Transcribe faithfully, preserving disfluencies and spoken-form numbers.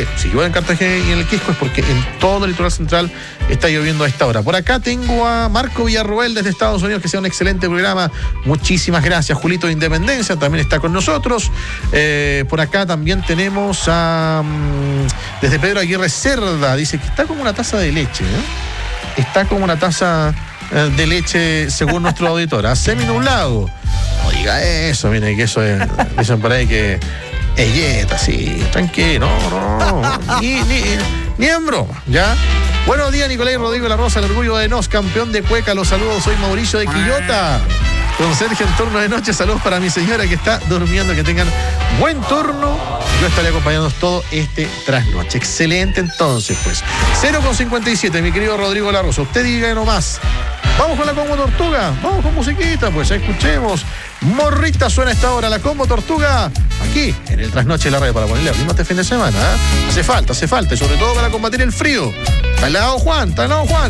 que si llueve en Cartagena y en el Quisco es porque en todo el litoral central está lloviendo a esta hora. Por acá tengo a Marco Villarroel desde Estados Unidos, que sea un excelente programa. Muchísimas gracias. Julito de Independencia también está con nosotros. Eh, por acá también tenemos a um, desde Pedro Aguirre Cerda, dice que está como una taza de leche, ¿no? Está como una taza eh, de leche según nuestro auditor. A semi-nublado. No diga eso, mire que eso es, dicen por ahí que es yeta, sí, tranquilo, no, no, no, ni, ni, ni en broma, ¿ya? Buenos días, Nicolás y Rodrigo La Rosa, el orgullo de Nos, campeón de Cueca, los saludos, soy Mauricio de Quillota. Con Sergio en turno de noche, saludos para mi señora que está durmiendo, que tengan buen turno. Yo estaré acompañándonos todo este trasnoche. Excelente, entonces, pues. cero con cincuenta y siete, mi querido Rodrigo La Rosa. Usted diga nomás. Vamos con la Combo Tortuga, vamos con musiquita, pues escuchemos. Morrita suena a esta hora, la Combo Tortuga, aquí en el Trasnoche de la Radio, para ponerle a prima este fin de semana. ¿eh? Hace falta, hace falta, y sobre todo para combatir el frío. Está al lado Juan, está al lado Juan.